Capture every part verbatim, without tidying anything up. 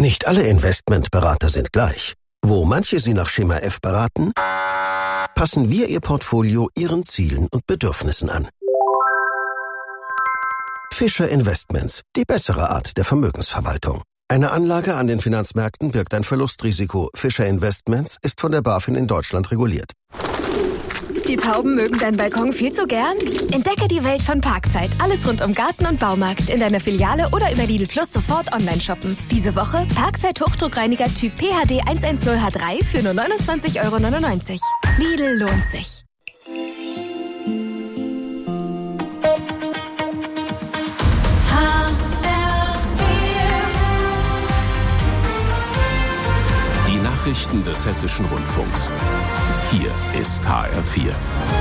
Nicht alle Investmentberater sind gleich. Wo manche Sie nach Schema F beraten, passen wir Ihr Portfolio Ihren Zielen und Bedürfnissen an. Fischer Investments, die bessere Art der Vermögensverwaltung. Eine Anlage an den Finanzmärkten birgt ein Verlustrisiko. Fischer Investments ist von der BaFin in Deutschland reguliert. Die Tauben mögen deinen Balkon viel zu gern? Entdecke die Welt von Parkside. Alles rund um Garten und Baumarkt. In deiner Filiale oder über Lidl Plus sofort online shoppen. Diese Woche Parkside Hochdruckreiniger Typ P H D hundertzehn H drei für nur neunundzwanzig Euro neunundneunzig. Lidl lohnt sich. Die Nachrichten des Hessischen Rundfunks. Hier ist H R vier.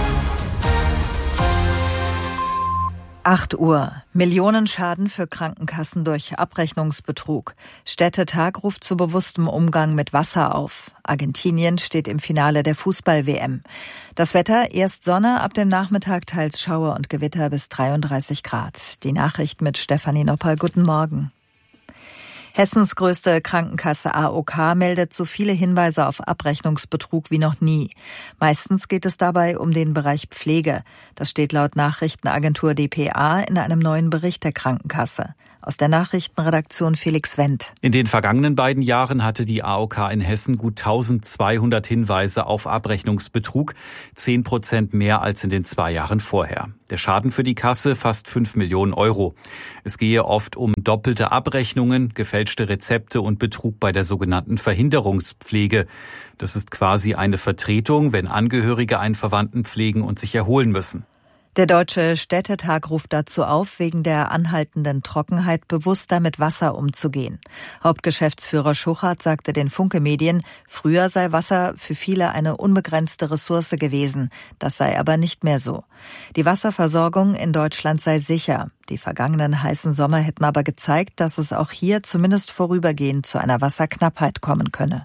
acht Uhr. Millionenschaden für Krankenkassen durch Abrechnungsbetrug. Städtetag ruft zu bewusstem Umgang mit Wasser auf. Argentinien steht im Finale der Fußball-W M. Das Wetter, erst Sonne, ab dem Nachmittag teils Schauer und Gewitter bis dreiunddreißig Grad. Die Nachricht mit Stefanie Noppal. Guten Morgen. Hessens größte Krankenkasse A O K meldet so viele Hinweise auf Abrechnungsbetrug wie noch nie. Meistens geht es dabei um den Bereich Pflege. Das steht laut Nachrichtenagentur D P A in einem neuen Bericht der Krankenkasse. Aus der Nachrichtenredaktion Felix Wendt. In den vergangenen beiden Jahren hatte die A O K in Hessen gut eintausendzweihundert Hinweise auf Abrechnungsbetrug, zehn Prozent mehr als in den zwei Jahren vorher. Der Schaden für die Kasse fast fünf Millionen Euro. Es gehe oft um doppelte Abrechnungen, gefälschte Rezepte und Betrug bei der sogenannten Verhinderungspflege. Das ist quasi eine Vertretung, wenn Angehörige einen Verwandten pflegen und sich erholen müssen. Der Deutsche Städtetag ruft dazu auf, wegen der anhaltenden Trockenheit bewusster mit Wasser umzugehen. Hauptgeschäftsführer Schuchert sagte den Funke-Medien, früher sei Wasser für viele eine unbegrenzte Ressource gewesen. Das sei aber nicht mehr so. Die Wasserversorgung in Deutschland sei sicher. Die vergangenen heißen Sommer hätten aber gezeigt, dass es auch hier zumindest vorübergehend zu einer Wasserknappheit kommen könne.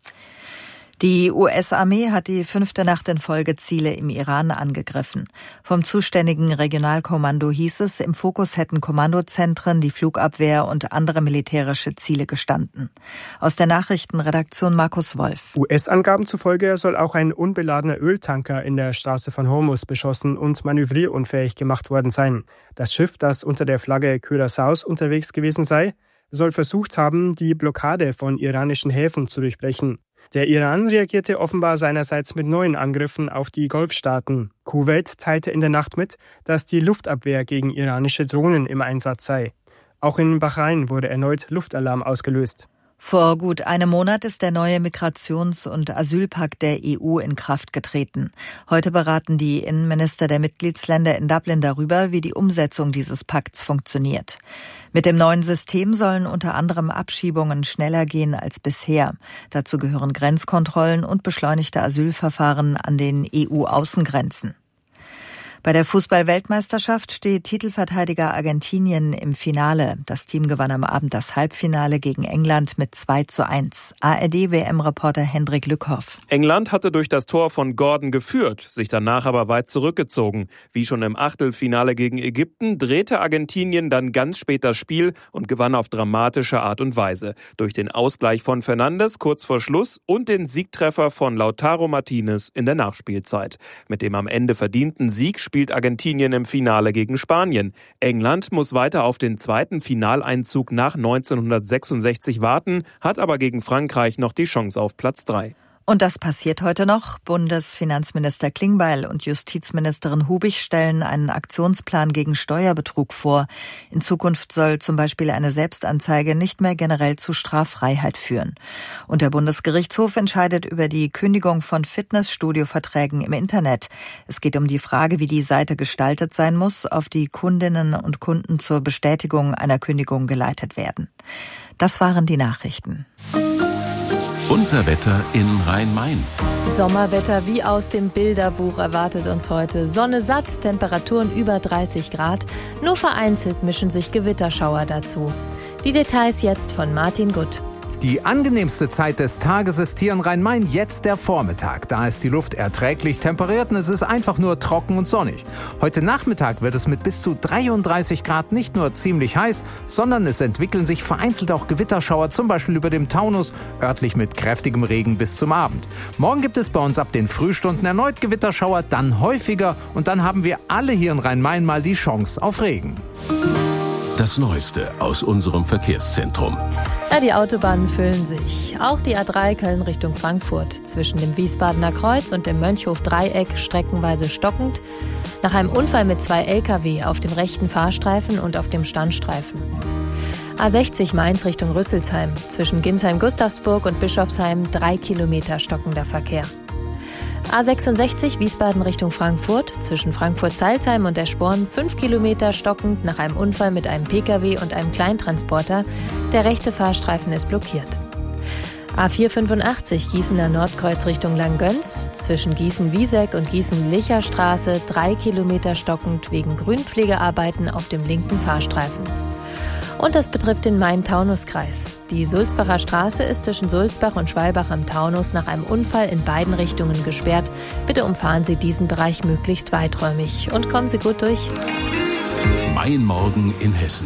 Die U S-Armee hat die fünfte Nacht in Folge Ziele im Iran angegriffen. Vom zuständigen Regionalkommando hieß es, im Fokus hätten Kommandozentren, die Flugabwehr und andere militärische Ziele gestanden. Aus der Nachrichtenredaktion Markus Wolf. U S-Angaben zufolge soll auch ein unbeladener Öltanker in der Straße von Hormuz beschossen und manövrierunfähig gemacht worden sein. Das Schiff, das unter der Flagge Curaçaos unterwegs gewesen sei, soll versucht haben, die Blockade von iranischen Häfen zu durchbrechen. Der Iran reagierte offenbar seinerseits mit neuen Angriffen auf die Golfstaaten. Kuwait teilte in der Nacht mit, dass die Luftabwehr gegen iranische Drohnen im Einsatz sei. Auch in Bahrain wurde erneut Luftalarm ausgelöst. Vor gut einem Monat ist der neue Migrations- und Asylpakt der E U in Kraft getreten. Heute beraten die Innenminister der Mitgliedsländer in Dublin darüber, wie die Umsetzung dieses Pakts funktioniert. Mit dem neuen System sollen unter anderem Abschiebungen schneller gehen als bisher. Dazu gehören Grenzkontrollen und beschleunigte Asylverfahren an den E U-Außengrenzen. Bei der Fußball-Weltmeisterschaft steht Titelverteidiger Argentinien im Finale. Das Team gewann am Abend das Halbfinale gegen England mit zwei zu eins. A R D-W M-Reporter Hendrik Lückhoff. England hatte durch das Tor von Gordon geführt, sich danach aber weit zurückgezogen. Wie schon im Achtelfinale gegen Ägypten drehte Argentinien dann ganz spät das Spiel und gewann auf dramatische Art und Weise. Durch den Ausgleich von Fernandes kurz vor Schluss und den Siegtreffer von Lautaro Martinez in der Nachspielzeit. Mit dem am Ende verdienten Sieg spielt Argentinien im Finale gegen Spanien. England muss weiter auf den zweiten Finaleinzug nach neunzehnhundertsechsundsechzig warten, hat aber gegen Frankreich noch die Chance auf Platz drei. Und das passiert heute noch. Bundesfinanzminister Klingbeil und Justizministerin Hubig stellen einen Aktionsplan gegen Steuerbetrug vor. In Zukunft soll zum Beispiel eine Selbstanzeige nicht mehr generell zu Straffreiheit führen. Und der Bundesgerichtshof entscheidet über die Kündigung von Fitnessstudio-Verträgen im Internet. Es geht um die Frage, wie die Seite gestaltet sein muss, auf die Kundinnen und Kunden zur Bestätigung einer Kündigung geleitet werden. Das waren die Nachrichten. Unser Wetter in Rhein-Main. Sommerwetter wie aus dem Bilderbuch erwartet uns heute. Sonne satt, Temperaturen über dreißig Grad. Nur vereinzelt mischen sich Gewitterschauer dazu. Die Details jetzt von Martin Gutt. Die angenehmste Zeit des Tages ist hier in Rhein-Main jetzt der Vormittag. Da ist die Luft erträglich temperiert und es ist einfach nur trocken und sonnig. Heute Nachmittag wird es mit bis zu dreiunddreißig Grad nicht nur ziemlich heiß, sondern es entwickeln sich vereinzelt auch Gewitterschauer, zum Beispiel über dem Taunus, örtlich mit kräftigem Regen bis zum Abend. Morgen gibt es bei uns ab den Frühstunden erneut Gewitterschauer, dann häufiger und dann haben wir alle hier in Rhein-Main mal die Chance auf Regen. Das Neueste aus unserem Verkehrszentrum. Ja, die Autobahnen füllen sich. Auch die A drei Köln Richtung Frankfurt. Zwischen dem Wiesbadener Kreuz und dem Mönchhof-Dreieck streckenweise stockend. Nach einem Unfall mit zwei L K W auf dem rechten Fahrstreifen und auf dem Standstreifen. A sechzig Mainz Richtung Rüsselsheim. Zwischen Ginsheim-Gustavsburg und Bischofsheim drei Kilometer stockender Verkehr. A sechsundsechzig Wiesbaden Richtung Frankfurt, zwischen Frankfurt-Salzheim und der Sporn fünf Kilometer stockend nach einem Unfall mit einem P K W und einem Kleintransporter. Der rechte Fahrstreifen ist blockiert. A vierhundertfünfundachtzig Gießener Nordkreuz Richtung Langgöns, zwischen Gießen-Wieseck und Gießen-Licher-Straße drei Kilometer stockend wegen Grünpflegearbeiten auf dem linken Fahrstreifen. Und das betrifft den Main-Taunus-Kreis. Die Sulzbacher Straße ist zwischen Sulzbach und Schwalbach am Taunus nach einem Unfall in beiden Richtungen gesperrt. Bitte umfahren Sie diesen Bereich möglichst weiträumig und kommen Sie gut durch. Mein Morgen in Hessen.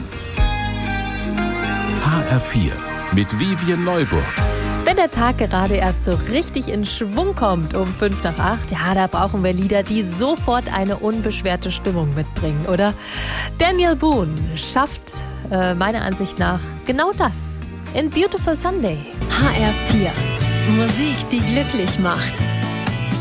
H R vier mit Vivian Neuburg. Wenn der Tag gerade erst so richtig in Schwung kommt um fünf nach acht, ja, da brauchen wir Lieder, die sofort eine unbeschwerte Stimmung mitbringen, oder? Daniel Boone schafft äh, meiner Ansicht nach genau das in Beautiful Sunday. H R vier. Musik, die glücklich macht.